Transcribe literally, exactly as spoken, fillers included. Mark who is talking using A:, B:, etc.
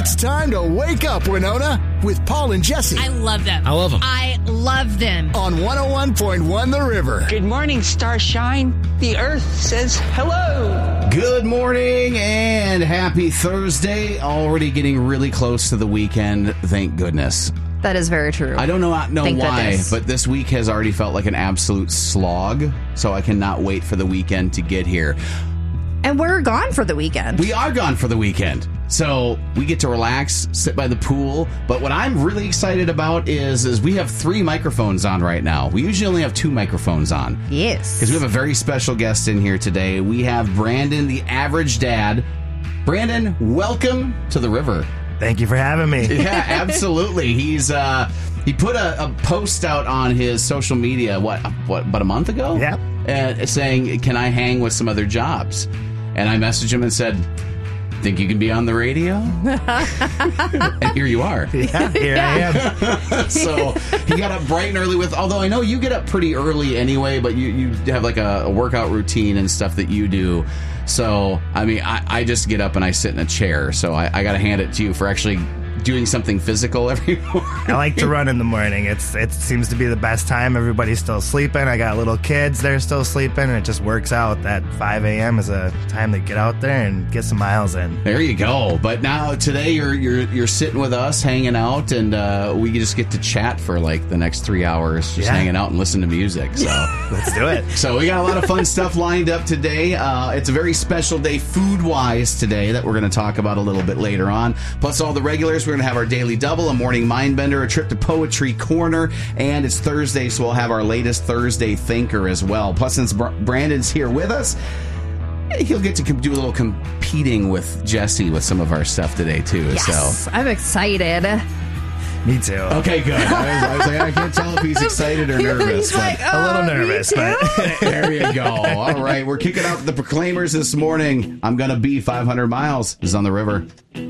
A: It's time to wake up, Winona, with Paul and Jesse.
B: I love them.
C: I love them.
B: I love them.
A: On one oh one point one The River.
D: Good morning, Starshine. The Earth says hello.
C: Good morning and happy Thursday. Already getting really close to the weekend, thank goodness.
E: That is very true.
C: I don't know, know
E: Thank
C: why,
E: goodness.
C: but this week has already felt like an absolute slog, so I cannot wait for the weekend to get here.
E: And we're gone for the weekend.
C: We are gone for the weekend, so we get to relax, sit by the pool. But what I'm really excited about is, is we have three microphones on right now. We usually only have two microphones on.
E: Yes.
C: Because we have a very special guest in here today. We have Brandon, the average dad. Brandon, welcome to the river.
F: Thank you for having me.
C: Yeah, absolutely. He's uh, he put a, a post out on his social media, what, what about a month ago?
F: Yeah.
C: Uh, saying, can I hang with some other jobs? And I messaged him and said, think you can be on the radio? And here you are.
F: Yeah, here I am.
C: So he got up bright and early with, although I know you get up pretty early anyway, but you, you have like a, a workout routine and stuff that you do. So, I mean, I, I just get up and I sit in a chair. So I, I got to hand it to you for actually doing something physical every morning.
F: I like to run in the morning. It's It seems to be the best time. Everybody's still sleeping. I got little kids. They're still sleeping. And it just works out. That five a.m. is a time to get out there and get some miles in.
C: There you go. But now today you're you're you're sitting with us, hanging out, and uh, we just get to chat for like the next three hours, just
F: Yeah.
C: hanging out and listening to music. So
F: Let's do it.
C: So we got a lot of fun stuff lined up today. Uh, it's a very special day food-wise today that we're going to talk about a little bit later on. Plus all the regulars, we're going to have our Daily Double, a Morning Mindbender, a trip to Poetry Corner, and it's Thursday, so we'll have our latest Thursday Thinker as well. Plus, since Br- Brandon's here with us, he'll get to com- do a little competing with Jesse with some of our stuff today, too.
E: Yes.
C: So.
E: I'm excited.
F: Me too.
C: Okay, good. I was, I was like, I can't tell if he's excited or nervous.
E: He's like,
C: but
E: oh,
F: A little
E: me
F: nervous,
E: too?
F: but
C: there you go. All right, we're kicking off the Proclaimers this morning. I'm Gonna Be five hundred miles is on the river.